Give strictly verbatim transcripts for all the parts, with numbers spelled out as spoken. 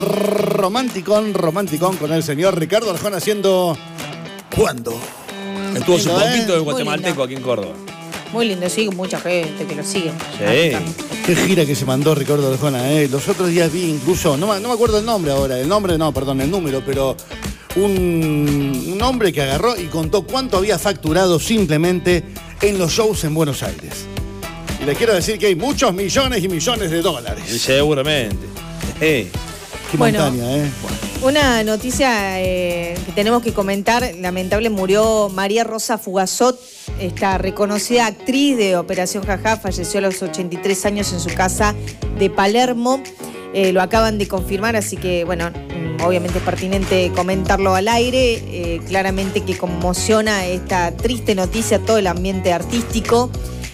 Romanticón, romanticón con el señor Ricardo Arjona haciendo ¿Cuándo? Estuvo hace Lindo, poquito ¿eh? de guatemalteco aquí en Córdoba. Muy lindo, sí, mucha gente que lo sigue. Sí. Qué gira que se mandó Ricardo Arjona, ¿eh? Los otros días vi incluso, no, no me acuerdo el nombre ahora, el nombre no, perdón, el número, pero un, un hombre que agarró y contó cuánto había facturado simplemente en los shows en Buenos Aires. Y les quiero decir que hay muchos millones y millones de dólares. Seguramente. Eh. Qué Bueno, montaña, ¿eh? Una noticia eh, que tenemos que comentar, lamentable, murió María Rosa Fugazot, esta reconocida actriz de Operación Jajá, falleció a los ochenta y tres años en su casa de Palermo. Eh, lo acaban de confirmar, así que, bueno, obviamente es pertinente comentarlo al aire. Eh, claramente que conmociona esta triste noticia todo el ambiente artístico,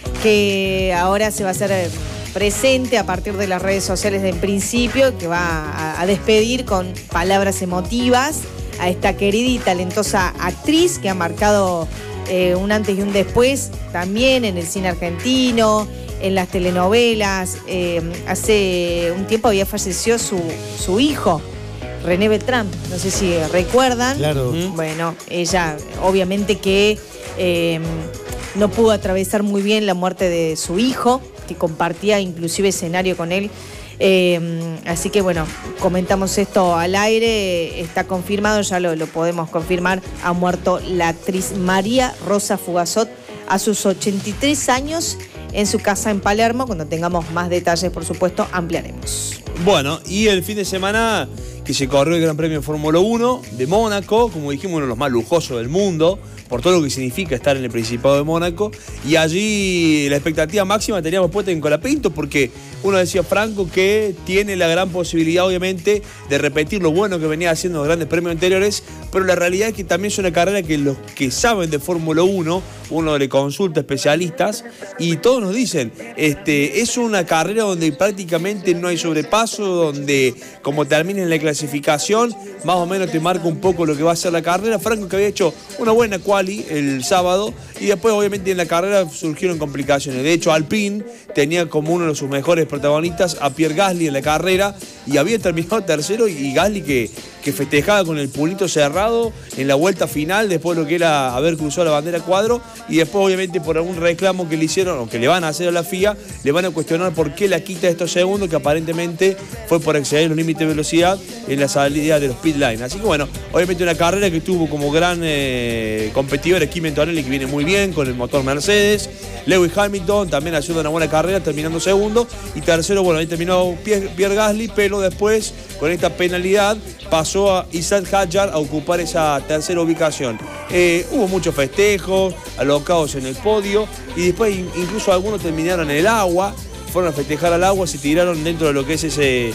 que ahora se va a hacer presente a partir de las redes sociales de En Principio, que va a, a despedir con palabras emotivas a esta querida y talentosa actriz que ha marcado eh, un antes y un después también en el cine argentino, en las telenovelas. Eh, hace un tiempo había fallecido su, su hijo, René Beltrán, no sé si recuerdan. Claro. Bueno, ella obviamente que eh, no pudo atravesar muy bien la muerte de su hijo, que compartía inclusive escenario con él. Eh, así que bueno, comentamos esto al aire, está confirmado, ya lo, lo podemos confirmar, ha muerto la actriz María Rosa Fugazot a sus ochenta y tres años en su casa en Palermo. Cuando tengamos más detalles, por supuesto, ampliaremos. Bueno, y el fin de semana que se corrió el Gran Premio de Fórmula uno de Mónaco, como dijimos, uno de los más lujosos del mundo, por todo lo que significa estar en el Principado de Mónaco. Y allí la expectativa máxima teníamos puesta en Colapinto, porque uno decía, Franco, que tiene la gran posibilidad, obviamente, de repetir lo bueno que venía haciendo en los grandes premios anteriores, pero la realidad es que también es una carrera que los que saben de Fórmula uno, uno le consulta especialistas, y todos nos dicen, este, es una carrera donde prácticamente no hay sobrepaso, donde como termina en la clasificación, más o menos te marca un poco lo que va a ser la carrera. Franco, que había hecho una buena quali el sábado, y después obviamente en la carrera surgieron complicaciones. De hecho, Alpine tenía como uno de sus mejores protagonistas a Pierre Gasly en la carrera, y había terminado tercero, y Gasly que, que festejaba con el pulito cerrado en la vuelta final, después de lo que era haber cruzado la bandera cuadro, y después obviamente por algún reclamo que le hicieron, o que le van a hacer a la F I A, le van a cuestionar por qué la quita estos segundos, que aparentemente fue por exceder los límites de velocidad en la salida de los pit line. Así que bueno, obviamente una carrera que tuvo como gran eh, competidor a Kimi Antonelli, que viene muy bien con el motor Mercedes. Lewis Hamilton también haciendo una buena carrera, terminando segundo. Y tercero, bueno, ahí terminó Pierre, Pierre Gasly, pero después, con esta penalidad, pasó a Isaac Hadjar a ocupar esa tercera ubicación. Eh, hubo muchos festejos, alocados en el podio, y después incluso algunos terminaron en el agua, fueron a festejar al agua, se tiraron dentro de lo que es ese,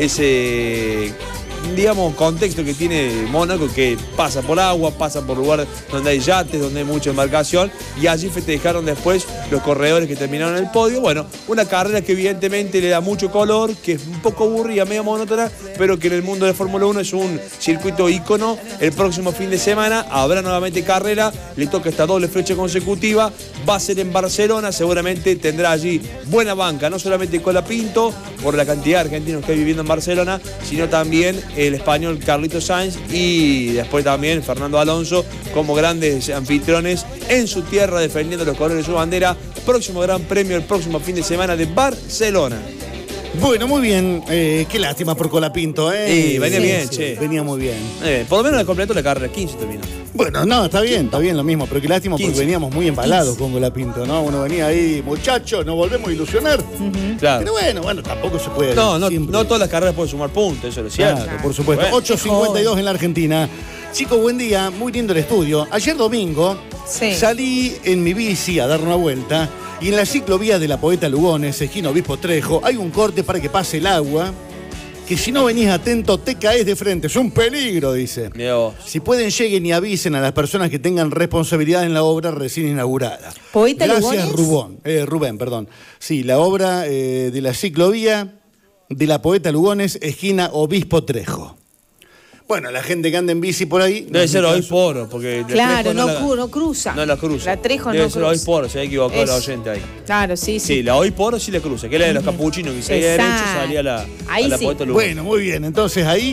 ese digamos, contexto que tiene Mónaco, que pasa por agua, pasa por lugares donde hay yates, donde hay mucha embarcación, y allí festejaron después los corredores que terminaron en el podio. Bueno, una carrera que evidentemente le da mucho color, que es un poco aburrida, medio monótona, pero que en el mundo de Fórmula uno es un circuito ícono. El próximo fin de semana habrá nuevamente carrera, le toca esta doble fecha consecutiva, va a ser en Barcelona, seguramente tendrá allí buena banca, no solamente Colapinto, por la cantidad de argentinos que hay viviendo en Barcelona, sino también el español Carlitos Sainz, y después también Fernando Alonso como grandes anfitriones en su tierra, defendiendo los colores de su bandera. Próximo Gran Premio el próximo fin de semana de Barcelona. Bueno, muy bien. Eh, qué lástima por Colapinto, ¿eh? Sí, venía sí, bien, sí, che. Venía muy bien. Eh, por lo menos le completó la carrera, quince terminó. Bueno, no, está bien, está bien lo mismo, pero qué lástima porque quince. veníamos muy embalados con Colapinto, ¿no? Uno venía ahí, muchachos, nos volvemos a ilusionar. Uh-huh. Claro. Pero bueno, bueno, tampoco se puede. No, no, siempre. no todas las carreras pueden sumar puntos, eso es cierto. Claro, por supuesto. Bueno. ocho cincuenta y dos en la Argentina. Chicos, buen día, muy lindo el estudio. Ayer domingo Sí. salí en mi bici a dar una vuelta y en la ciclovía de la Poeta Lugones, esquina Obispo Trejo, hay un corte para que pase el agua, que si no venís atento te caes de frente. Es un peligro, dice. Mirá vos. Si pueden, lleguen y avisen a las personas que tengan responsabilidad en la obra recién inaugurada. ¿Poeta Gracias, Lugones? Rubón. Eh, Rubén, perdón. Sí, la obra eh, de la ciclovía de la Poeta Lugones, esquina Obispo Trejo. Bueno, la gente que anda en bici por ahí. Debe ser hoy poro, porque Claro, Trejo no, la- cu- no cruza. No la cruza. La Trejo Debe no ser cruza. hoy poro, se había equivocado la Es- oyente ahí. Claro, sí, sí. Sí, la hoy poro sí la cruza, que es la de los capuchinos, que seguía Exacto. derecho salía a la, Ahí a la sí. Poeta Lugones. Bueno, muy bien. Entonces ahí